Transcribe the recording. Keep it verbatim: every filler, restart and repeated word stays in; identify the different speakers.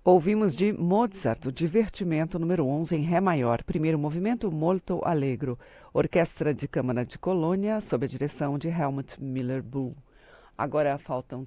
Speaker 1: Ouvimos de Mozart, o Divertimento número onze em Ré maior, primeiro movimento molto allegro, Orquestra de Câmara de Colônia, sob a direção de Helmut Müller-Bull. Agora faltam